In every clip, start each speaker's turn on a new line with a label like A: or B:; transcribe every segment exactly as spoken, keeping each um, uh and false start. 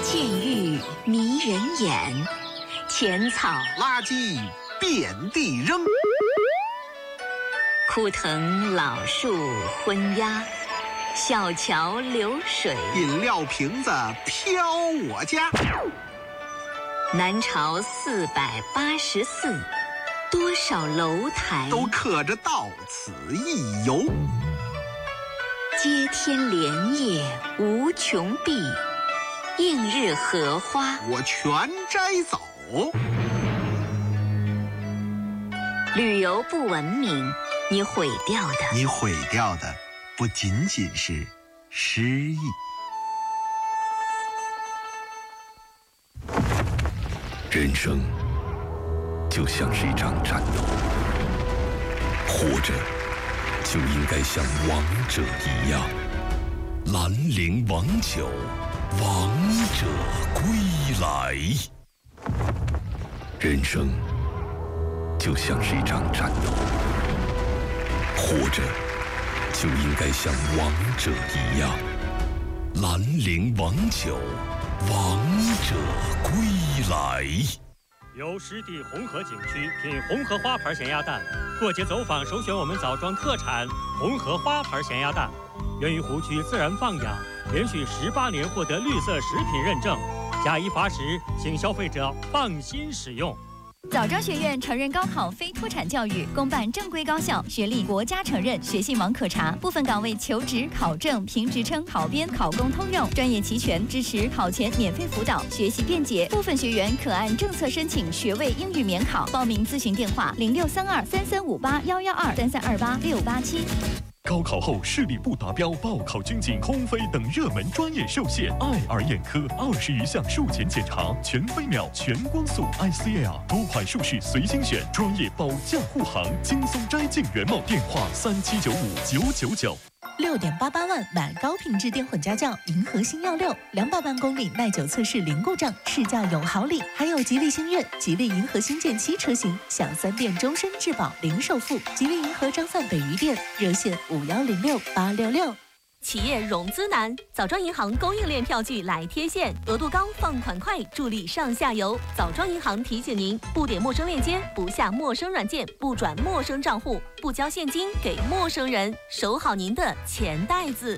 A: 见玉迷人眼，浅草
B: 垃圾遍地扔，
A: 枯藤老树昏鸦，小桥流水，
B: 饮料瓶子飘我家。
A: 南朝四百八十寺，多少楼台
B: 都刻着到此一游。
A: 接天莲叶无穷碧，映日荷花
B: 我全摘走。
A: 旅游不文明，你毁掉的，
B: 你毁掉的不仅仅是诗意。
C: 人生就像是一场战斗，活着就应该像王者一样。兰陵王酒，王者归来。人生就像是一场战斗，活着就应该像王者一样。兰陵王酒，王者归来。
D: 由湿地红河景区品红河花牌咸鸭蛋，过节走访首选我们枣庄特产红河花牌咸鸭蛋，源于湖区自然放养，连续十八年获得绿色食品认证，假一罚十，请消费者放心使用。
E: 枣庄学院承认高考非脱产教育，公办正规高校，学历国家承认，学信网可查，部分岗位求职、考证、评职称、考编、考公通用，专业齐全，支持考前免费辅导，学习便捷。部分学员可按政策申请学位英语免考，报名咨询电话零六三二三三五八幺幺二三三二八六八七。
F: 高考后视力不达标，报考军警、空飞等热门专业受限。爱尔眼科二十余项术前检查，全飞秒、全光速 I C L 多款术式随心选，专业保驾护航，轻松摘镜原貌。电话三七九五九九九。
G: 六点八八万买高品质电混家轿银河星耀六，两百万公里耐久测试零故障，试驾有好礼，还有吉利星越、吉利银河星舰七车型享三电终身质保零首付。吉利银河张范北余店热线五幺零六八六六。
H: 企业融资难，枣庄银行供应链票据来贴现，额度高，放款快，助力上下游。枣庄银行提醒您：不点陌生链接，不下陌生软件，不转陌生账户，不交现金给陌生人，守好您的钱袋子。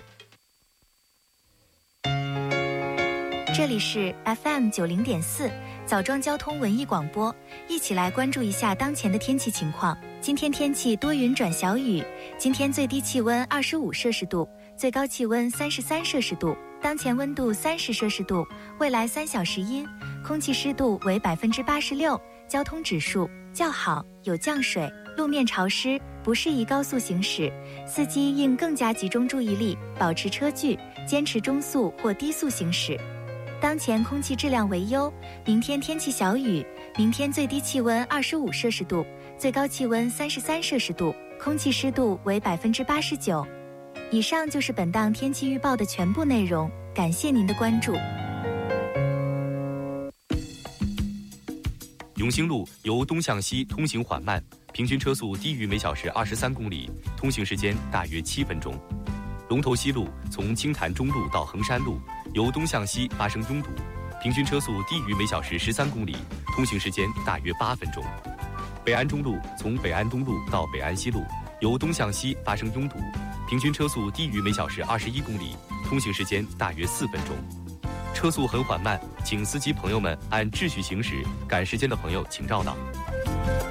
I: 这里是 F M 九零点四枣庄交通文艺广播，一起来关注一下当前的天气情况。今天天气多云转小雨，今天最低气温二十五摄氏度，最高气温三十三摄氏度，当前温度三十摄氏度，未来三小时阴，空气湿度为百分之八十六，交通指数较好，有降水，路面潮湿，不适宜高速行驶，司机应更加集中注意力，保持车距，坚持中速或低速行驶。当前空气质量为优，明天天气小雨，明天最低气温二十五摄氏度，最高气温三十三摄氏度，空气湿度为百分之八十九。以上就是本档天气预报的全部内容，感谢您的关注。
J: 永兴路由东向西通行缓慢，平均车速低于每小时二十三公里，通行时间大约七分钟。龙头西路从青潭中路到衡山路，由东向西发生拥堵，平均车速低于每小时十三公里，通行时间大约八分钟。北安中路从北安东路到北安西路，由东向西发生拥堵，平均车速低于每小时二十一公里，通行时间大约四分钟。车速很缓慢，请司机朋友们按秩序行驶，赶时间的朋友请绕道。